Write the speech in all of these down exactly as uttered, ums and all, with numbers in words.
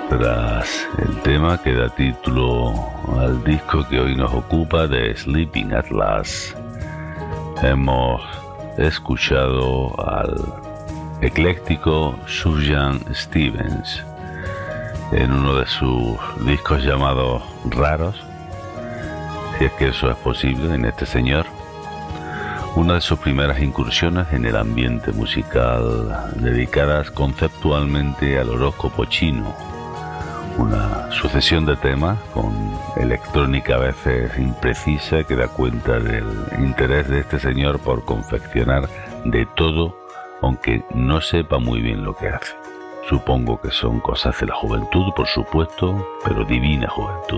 Tras el tema que da título al disco que hoy nos ocupa, de Sleeping at Last, hemos escuchado al ecléctico Sufjan Stevens en uno de sus discos llamados Raros, si es que eso es posible en este señor, una de sus primeras incursiones en el ambiente musical dedicadas conceptualmente al horóscopo chino, una sucesión de temas con electrónica a veces imprecisa que da cuenta del interés de este señor por confeccionar de todo, aunque no sepa muy bien lo que hace. Supongo que son cosas de la juventud, por supuesto, pero divina juventud.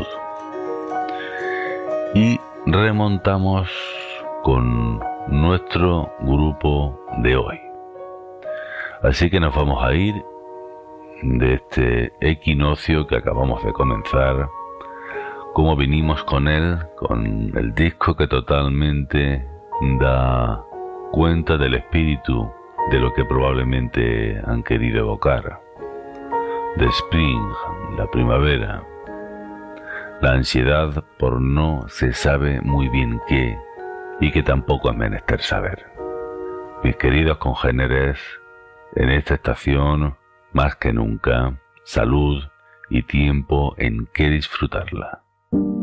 Y remontamos con nuestro grupo de hoy. Así que nos vamos a ir de este equinoccio que acabamos de comenzar, como vinimos con él, con el disco que totalmente da cuenta del espíritu de lo que probablemente han querido evocar. The Spring, la primavera, la ansiedad por no se sabe muy bien qué, y que tampoco es menester saber. Mis queridos congéneres, en esta estación, más que nunca, salud y tiempo en que disfrutarla.